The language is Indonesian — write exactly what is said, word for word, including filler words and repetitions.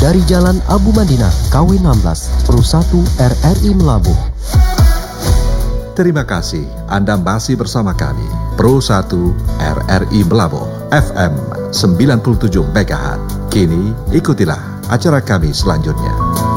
dari Jalan Abu Madinah, K W enam belas, Pro satu R R I Melabuh. Terima kasih Anda masih bersama kami, Pro satu R R I Melabuh, F M sembilan puluh tujuh megahertz. Kini ikutilah acara kami selanjutnya.